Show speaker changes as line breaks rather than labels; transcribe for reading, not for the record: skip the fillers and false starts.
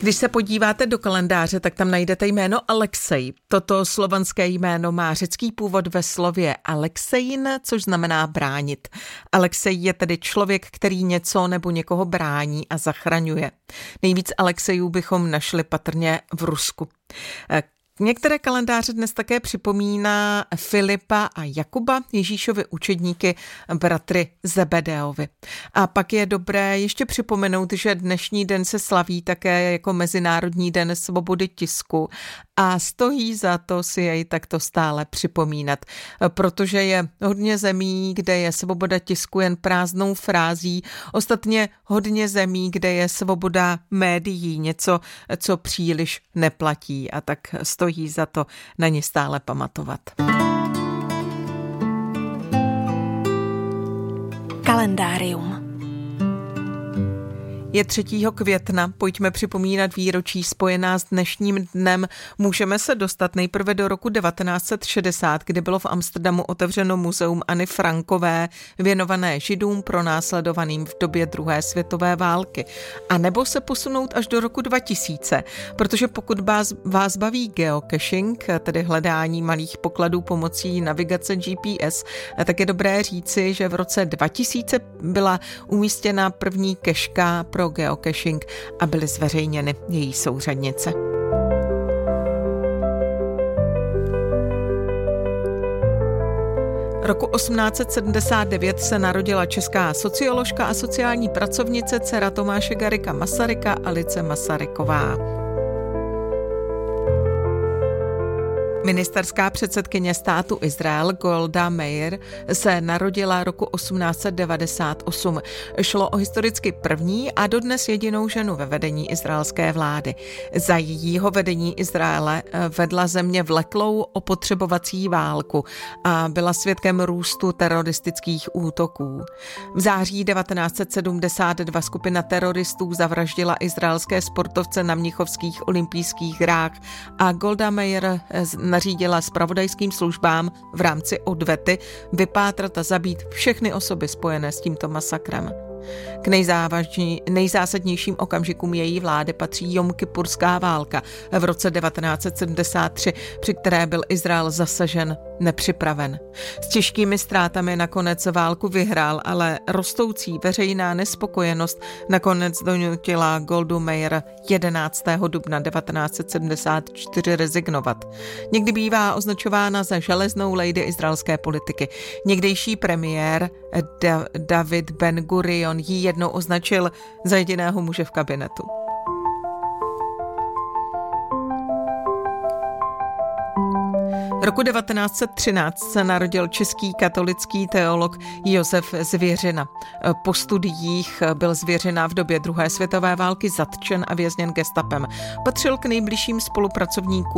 Když se podíváte do kalendáře, tak tam najdete jméno Alexej. Toto slovanské jméno má řecký původ ve slově Alexein, což znamená bránit. Alexej je tedy člověk, který něco nebo někoho brání a zachraňuje. Nejvíc Alexejů bychom našli patrně v Rusku. Některé kalendáře dnes také připomíná Filipa a Jakuba, Ježíšovi učedníky, bratry Zebedeovi. A pak je dobré ještě připomenout, že dnešní den se slaví také jako Mezinárodní den svobody tisku a stojí za to si jej takto stále připomínat, protože je hodně zemí, kde je svoboda tisku jen prázdnou frází, ostatně hodně zemí, kde je svoboda médií, něco, co příliš neplatí, a tak stojí za to na ně stále pamatovat.
Kalendárium.
Je 3. května, pojďme připomínat výročí spojená s dnešním dnem. Můžeme se dostat nejprve do roku 1960, kdy bylo v Amsterdamu otevřeno muzeum Anny Frankové, věnované Židům pronásledovaným v době druhé světové války. A nebo se posunout až do roku 2000, protože pokud vás baví geocaching, tedy hledání malých pokladů pomocí navigace GPS, tak je dobré říci, že v roce 2000 byla umístěna první keška pro geocaching a byly zveřejněny její souřadnice. Roku 1879 se narodila česká socioložka a sociální pracovnice, dcera Tomáše Garrigua Masaryka, Alice Masaryková. Ministerská předsedkyně státu Izrael Golda Meir se narodila roku 1898. Šlo o historicky první a dodnes jedinou ženu ve vedení izraelské vlády. Za jejího vedení Izraele vedla země vleklou opotřebovací válku a byla svědkem růstu teroristických útoků. V září 1972 skupina teroristů zavraždila izraelské sportovce na mnichovských olympijských hrách a Golda Meir nařídila zpravodajským službám v rámci odvety vypátrat a zabít všechny osoby spojené s tímto masakrem. K nejzásadnějším okamžikům její vlády patří Jomkipurská válka v roce 1973, při které byl Izrael zasažen nepřipraven. S těžkými ztrátami nakonec válku vyhrál, ale rostoucí veřejná nespokojenost nakonec donutila Goldu Meir 11. dubna 1974 rezignovat. Někdy bývá označována za železnou lady izraelské politiky. Někdejší premiér David Ben Gurion ji jednou označil za jediného muže v kabinetu. Roku 1913 se narodil český katolický teolog Josef Zvěřina. Po studiích byl Zvěřina v době druhé světové války zatčen a vězněn gestapem. Patřil k nejbližším spolupracovníkům